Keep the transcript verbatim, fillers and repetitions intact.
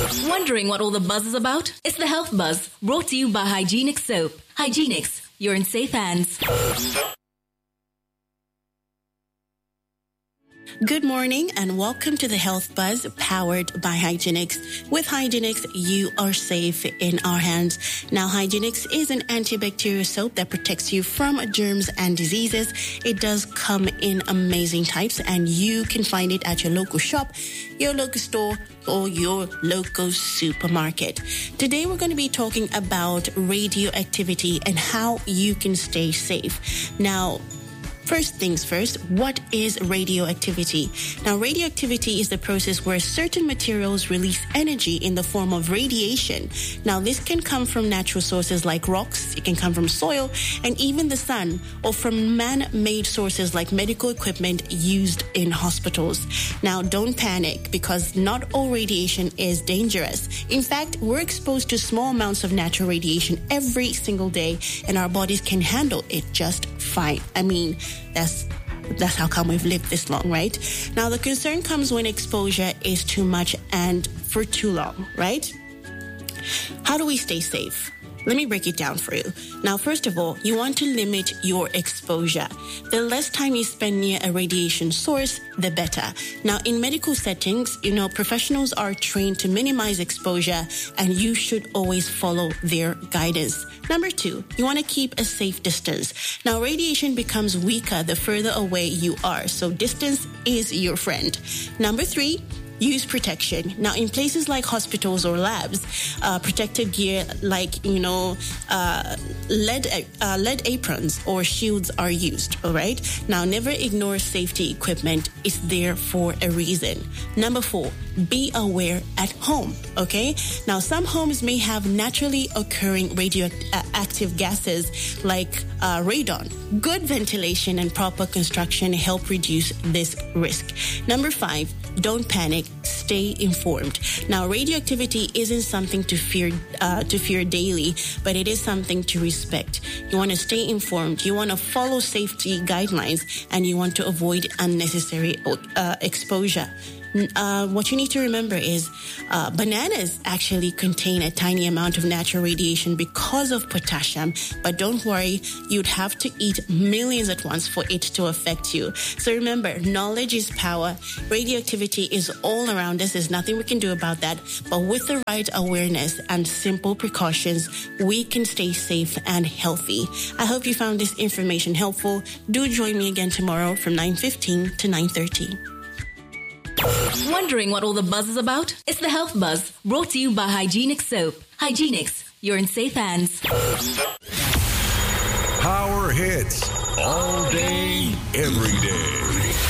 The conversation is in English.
Wondering what all the buzz is about? It's the Health Buzz, brought to you by Hygienix Soap. Hygienix, you're in safe hands. Good morning and welcome to the Health Buzz powered by Hygienix. With Hygienix, you are safe in our hands. Now, Hygienix is an antibacterial soap that protects you from germs and diseases. It does come in amazing types and you can find it at your local shop, your local store, or your local supermarket. Today, we're going to be talking about radioactivity and how you can stay safe. Now, first things first, what is radioactivity? Now, radioactivity is the process where certain materials release energy in the form of radiation. Now, this can come from natural sources like rocks, it can come from soil, and even the sun, or from man-made sources like medical equipment used in hospitals. Now, don't panic because not all radiation is dangerous. In fact, we're exposed to small amounts of natural radiation every single day, and our bodies can handle it just fine. I mean, That's that's how come we've lived this long, right? Now, the concern comes when exposure is too much and for too long, right? How do we stay safe? Let me break it down for you. Now, first of all, you want to limit your exposure. The less time you spend near a radiation source, the better. Now, in medical settings, you know, professionals are trained to minimize exposure, and you should always follow their guidance. Number two, you want to keep a safe distance. Now, radiation becomes weaker the further away you are, so distance is your friend. Number three, use protection. Now, in places like hospitals or labs, uh, protective gear like, you know, uh, lead, uh, lead aprons or shields are used, all right? Now, never ignore safety equipment. It's there for a reason. Number four, be aware at home, okay? Now, some homes may have naturally occurring radioactive gases like uh, radon. Good ventilation and proper construction help reduce this risk. Number five, don't panic. Stay informed. Now, radioactivity isn't something to fear uh, to fear daily, but it is something to respect. You want to stay informed. You want to follow safety guidelines, and you want to avoid unnecessary uh, exposure. Uh, what you need to remember is uh, bananas actually contain a tiny amount of natural radiation because of potassium, but don't worry, you'd have to eat millions at once for it to affect you. So remember, knowledge is power. Radioactivity is all around us. There's nothing we can do about that. But with the right awareness and simple precautions, we can stay safe and healthy. I hope you found this information helpful. Do join me again tomorrow from nine fifteen to nine thirty. Wondering what all the buzz is about? It's the Health Buzz, brought to you by Hygienix Soap. Hygienix, you're in safe hands. Power hits all day, every day.